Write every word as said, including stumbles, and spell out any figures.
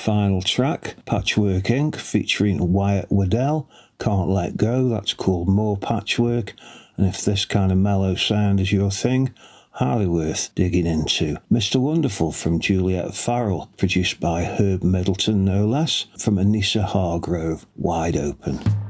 final track, Patchwork Incorporated, featuring Wyatt Waddell, Can't Let Go, that's called More Patchwork. And if this kind of mellow sound is your thing, hardly worth digging into. Mister Wonderful from Juliet Farrell, produced by Herb Middleton no less, from Anissa Hargrove, Wide Open.